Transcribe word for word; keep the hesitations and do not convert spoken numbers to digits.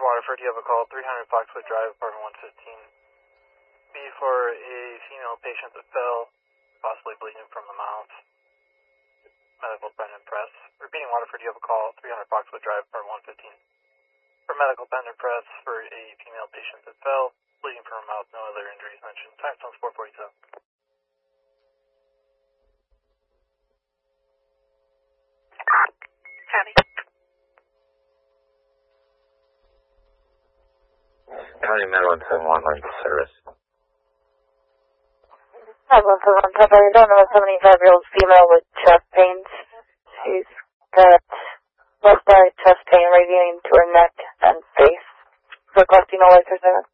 Waterford, you have a call, three hundred Foxwood Drive, apartment one fifteen. B for a female patient that fell, possibly bleeding from the mouth. Medical Brendan Press. Repeating Waterford, you have a call, three hundred Foxwood Drive, apartment one fifteen. For medical Brendan Press for a female patient that fell, bleeding from her mouth, no other injuries mentioned. Time zone's four forty-seven. County. County Med one seven one, lunch service. Hi, one seven one, Pepper. You're down to a seventy-five-year-old female with chest pains. She's got left side chest pain radiating to her neck and face. Requesting a life or service.